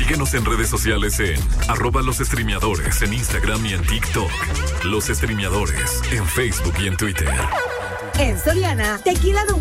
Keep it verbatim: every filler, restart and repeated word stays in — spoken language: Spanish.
Síguenos en redes sociales en arroba los streameadores en Instagram y en TikTok. Los streameadores en Facebook y en Twitter. En Soriana, tequila Don